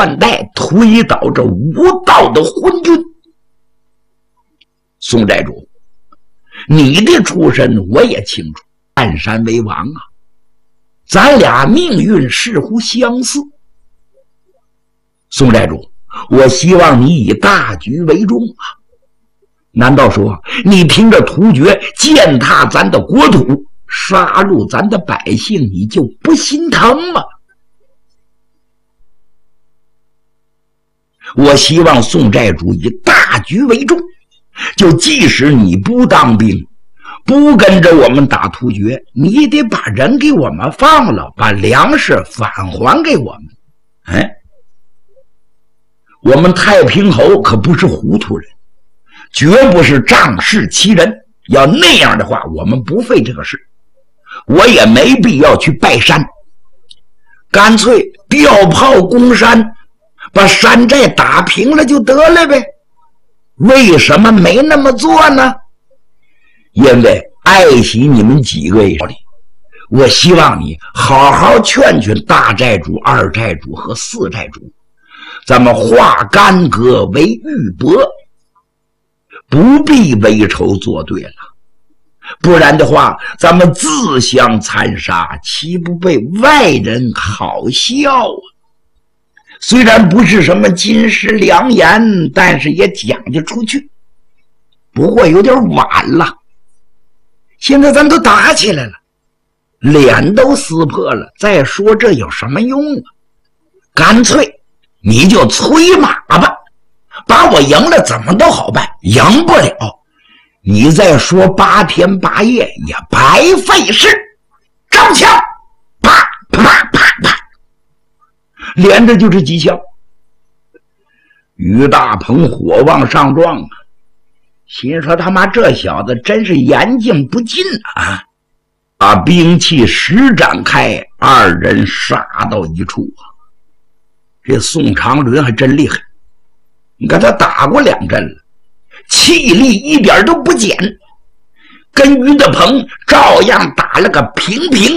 换代推倒这无道的昏君。宋寨主，你的出身我也清楚，占山为王啊，咱俩命运似乎相似。宋寨主，我希望你以大局为重啊！难道说你凭着突厥践踏咱的国土，杀戮咱的百姓，你就不心疼吗？我希望宋寨主以大局为重，就即使你不当兵，不跟着我们打突厥，你得把人给我们放了，把粮食返还给我们。我们太平侯可不是糊涂人，绝不是仗势欺人，要那样的话我们不费这个事，我也没必要去拜山，干脆调炮攻山，把山寨打平了就得了呗。为什么没那么做呢？因为爱惜你们几个人，我希望你好好劝劝大寨主、二寨主和四寨主，咱们化干戈为玉帛，不必为仇作对了。不然的话，咱们自相残杀，岂不被外人好笑啊？虽然不是什么金石良言，但是也讲得出去。不过有点晚了，现在咱都打起来了，脸都撕破了，再说这有什么用啊？干脆你就催马吧，把我赢了怎么都好办，赢不了你再说8天8夜也白费事。招枪，啪啪啪啪，连着就是几枪。于大鹏火往上撞啊，心说他妈这小子真是严禁不禁啊！把兵器施展开，二人杀到一处啊。这宋长伦还真厉害，你看他打过2阵了，气力一点都不减，跟于德鹏照样打了个平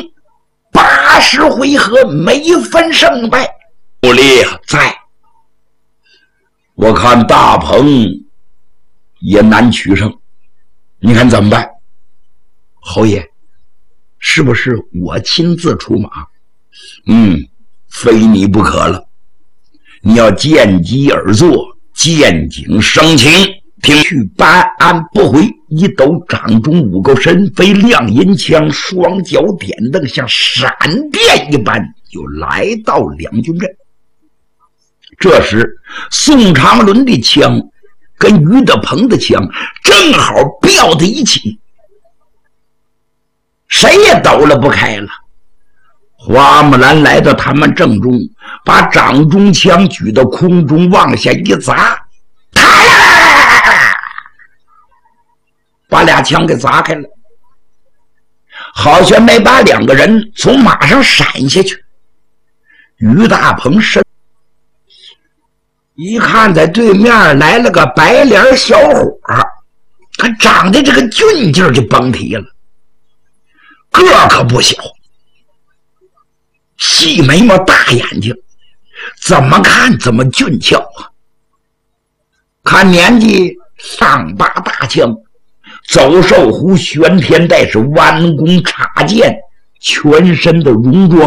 ，80回合没分胜败。不厉害，在我看大鹏也难取胜，你看怎么办？侯爷，是不是我亲自出马？非你不可了。你要见机而作，见景生情，听去办案不回，一抖掌中5勾神飞亮银枪，双脚点蹬，像闪电一般就来到两军阵。这时宋长伦的枪跟于德鹏的枪正好飙在一起，谁也抖了不开了。花木兰来到他们正中，把掌中枪举到空中往下一砸，把俩枪给砸开了，好像没把2个人从马上闪下去。于大鹏身一看在对面来了个白脸小伙，他长得这个俊劲就甭提了，个可不小，细眉毛大眼睛，怎么看怎么俊俏啊。看年纪上把大枪，走兽弧玄天带，是弯弓插箭，全身的戎装。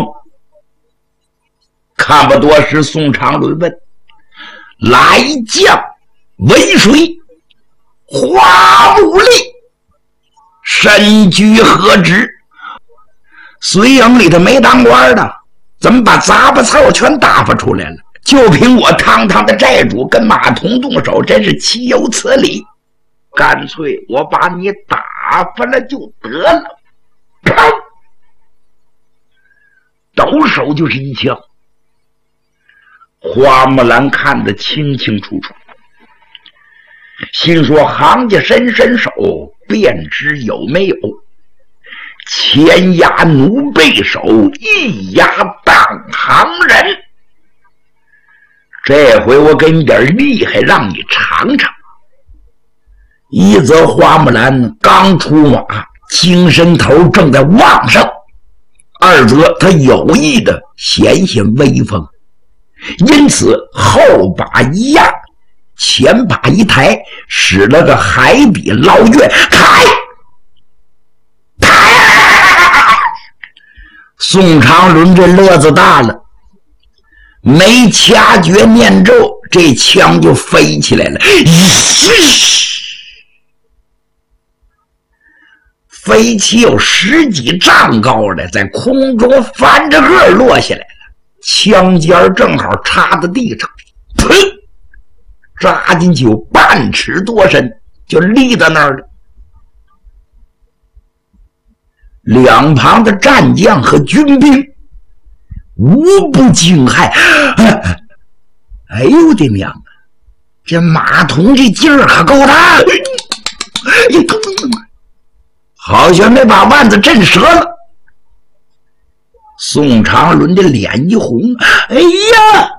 看不多时，宋长伦问：来将为谁？花木力身居何职？绥营里头没当官的，怎么把杂巴凑全打发出来了？就凭我堂堂的寨主跟马童动手，真是岂有此理！干脆我把你打发了就得了。砰！抖手就是一枪。花木兰看得清清楚楚，心说行家伸手便知有没有，前压奴背手，一压当行人。这回我给你点厉害让你尝尝。一则花木兰刚出马，精神头正在旺盛；二则他有意的显显威风， 因此后把一压，前把一抬，使了个海底捞月，开！宋长伦这乐子大了，没掐诀念咒，这枪就飞起来了，飞起有10几丈高的，在空中翻着个落下来了，枪尖正好插在地上，砰，扎进去有半尺多深，就立在那儿了。两旁的战将和军兵无不惊骇，哎呦我的娘啊，这马童这劲儿可够大，好像没把腕子震折了。宋长伦的脸一红，哎呀！